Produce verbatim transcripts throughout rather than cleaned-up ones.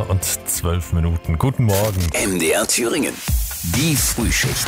und zwölf Minuten. Guten Morgen. M D R Thüringen. Die Frühschicht.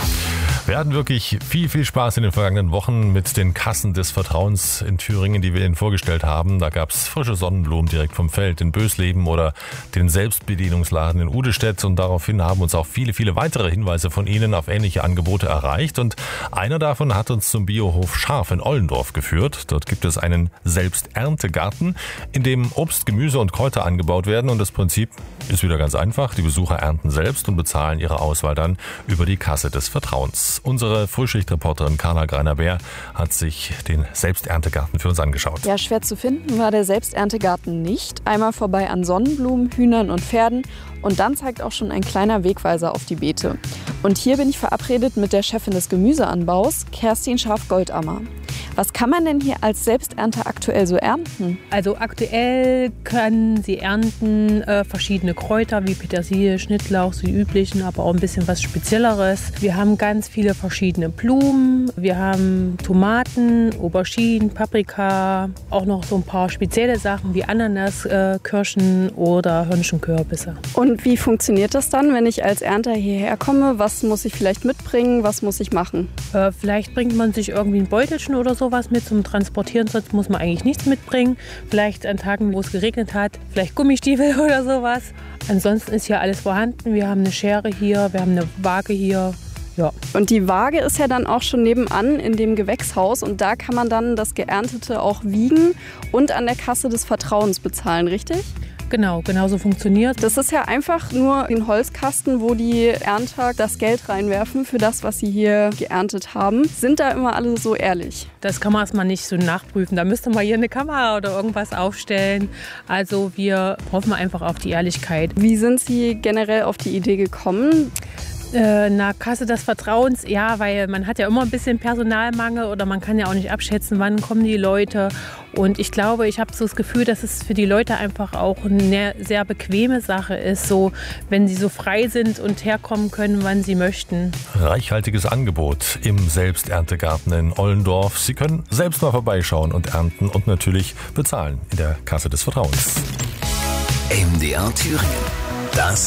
Wir hatten wirklich viel, viel Spaß in den vergangenen Wochen mit den Kassen des Vertrauens in Thüringen, die wir Ihnen vorgestellt haben. Da gab es frische Sonnenblumen direkt vom Feld in Bösleben oder den Selbstbedienungsladen in Udestedt. Und daraufhin haben uns auch viele, viele weitere Hinweise von Ihnen auf ähnliche Angebote erreicht. Und einer davon hat uns zum Biohof Scharf in Ollendorf geführt. Dort gibt es einen Selbsterntegarten, in dem Obst, Gemüse und Kräuter angebaut werden. Und das Prinzip ist wieder ganz einfach. Die Besucher ernten selbst und bezahlen ihre Auswahl dann über die Kasse des Vertrauens. Unsere Frühschichtreporterin Carla Greiner-Beer hat sich den Selbsterntegarten für uns angeschaut. Ja, schwer zu finden war der Selbsterntegarten nicht. Einmal vorbei an Sonnenblumen, Hühnern und Pferden und dann zeigt auch schon ein kleiner Wegweiser auf die Beete. Und hier bin ich verabredet mit der Chefin des Gemüseanbaus, Kerstin Scharf-Goldammer. Was kann man denn hier als Selbsternter aktuell so ernten? Also aktuell können Sie ernten äh, verschiedene Kräuter wie Petersilie, Schnittlauch, so die üblichen, aber auch ein bisschen was Spezielleres. Wir haben ganz viele verschiedene Blumen, wir haben Tomaten, Auberginen, Paprika, auch noch so ein paar spezielle Sachen wie Ananas, äh, Kirschen oder Hörnchenkörbisse. Und wie funktioniert das dann, wenn ich als Ernter hierher komme? Was muss ich vielleicht mitbringen? Was muss ich machen? Äh, vielleicht bringt man sich irgendwie ein Beutelchen oder sowas mit zum Transportieren, sonst muss man eigentlich nichts mitbringen. Vielleicht an Tagen, wo es geregnet hat, vielleicht Gummistiefel oder sowas. Ansonsten ist hier alles vorhanden. Wir haben eine Schere hier, wir haben eine Waage hier. Ja. Und die Waage ist ja dann auch schon nebenan in dem Gewächshaus und da kann man dann das Geerntete auch wiegen und an der Kasse des Vertrauens bezahlen, richtig? Genau, genau so funktioniert. Das ist ja einfach nur ein Holzkasten, wo die Ernter das Geld reinwerfen für das, was sie hier geerntet haben. Sind da immer alle so ehrlich? Das kann man erstmal nicht so nachprüfen. Da müsste man hier eine Kamera oder irgendwas aufstellen. Also wir hoffen einfach auf die Ehrlichkeit. Wie sind Sie generell auf die Idee gekommen? Äh, na, Kasse des Vertrauens, ja, weil man hat ja immer ein bisschen Personalmangel oder man kann ja auch nicht abschätzen, wann kommen die Leute. Und ich glaube, ich habe so das Gefühl, dass es für die Leute einfach auch eine sehr bequeme Sache ist, so wenn sie so frei sind und herkommen können, wann sie möchten. Reichhaltiges Angebot im Selbsterntegarten in Ollendorf. Sie können selbst mal vorbeischauen und ernten und natürlich bezahlen in der Kasse des Vertrauens. M D R Thüringen. Das